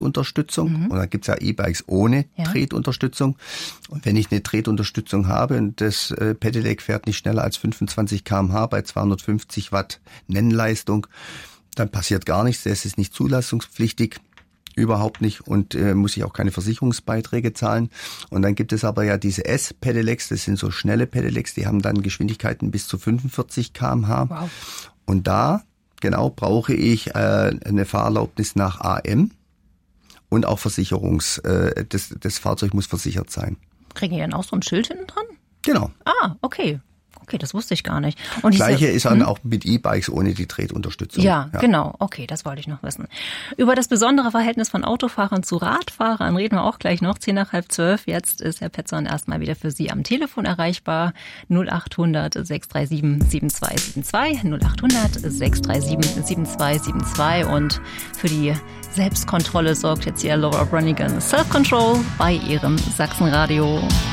Tretunterstützung. Und dann gibt's ja E-Bikes ohne Tretunterstützung. Und wenn ich eine Tretunterstützung habe und das Pedelec fährt nicht schneller als 25 km/h bei 250 Watt Nennleistung, dann passiert gar nichts. Das ist nicht zulassungspflichtig. Überhaupt nicht und muss ich auch keine Versicherungsbeiträge zahlen. Und dann gibt es aber ja diese S-Pedelecs, das sind so schnelle Pedelecs, die haben dann Geschwindigkeiten bis zu 45 km/h. Wow. Und da, genau, brauche ich eine Fahrerlaubnis nach AM und auch das Fahrzeug muss versichert sein. Kriegen die dann auch so ein Schild hinten dran? Genau. Ah, okay. Okay, das wusste ich gar nicht. Und Gleiche ist dann auch mit E-Bikes ohne die Tretunterstützung. Ja, genau. Okay, das wollte ich noch wissen. Über das besondere Verhältnis von Autofahrern zu Radfahrern reden wir auch gleich noch. 10:10. Jetzt ist Herr Petzon erstmal wieder für Sie am Telefon erreichbar. 0800 637 7272. 0800 637 7272. Und für die Selbstkontrolle sorgt jetzt hier Laura Branigan Self-Control bei Ihrem Sachsenradio.